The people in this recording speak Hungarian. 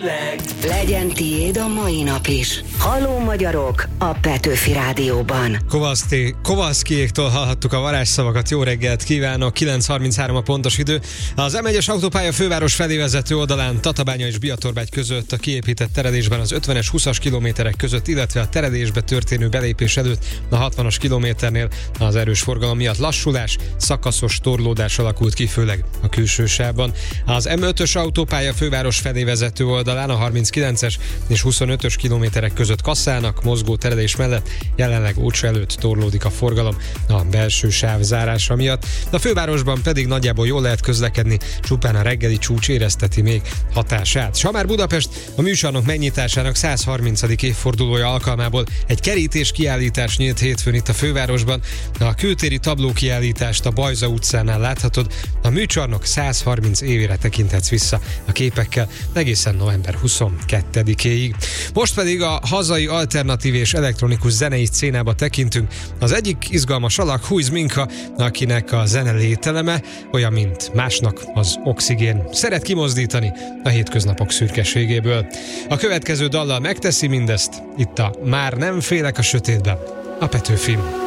Legyen tiéd a mai nap is. Halló magyarok a Petőfi Rádióban. Kovalszkijéktól hallhattuk a varázsszavakat. Jó reggelt kívánok, 9:33 a pontos idő. Az M1-es autópálya főváros felé vezető oldalán Tatabánya és Biatorbágy között a kiépített teredésben az 50-es 20-as kilométerek között, illetve a teredésbe történő belépés előtt a 60-as kilométernél az erős forgalom miatt lassulás, szakaszos torlódás alakult ki, főleg a külső sávban. Az M5-ös autópálya főváros felé vezető oldalán a 39-es és 25-ös kilométerek között kasszálnak, mozgó teredés mellett jelenleg Ócsa előtt torlódik a forgalom a belső sáv zárása miatt. A fővárosban pedig nagyjából jól lehet közlekedni, csupán a reggeli csúcs érezteti még hatását. S ha már Budapest a műsornok megnyitásának 130. évfordulója alkalmából egy kerítés kiállítás nyílt hétfőn itt a fővárosban. A kültéri tabló kiállítást a Bajza utcánál láthatod. A műcsarnok 130 évére tekinthetsz vissza a képekkel egészen november 22-éig. Most pedig a hazai alternatív és elektronikus zenei szcénába tekintünk. Az egyik izgalmas alak Huiz Minka, akinek a zene lételeme olyan, mint másnak az oxigén. Szeret kimozdítani a hétköznapok szürkeségéből. A következő dallal megteszi mindezt. Itt a Már nem félek a sötétben, a Petőfin.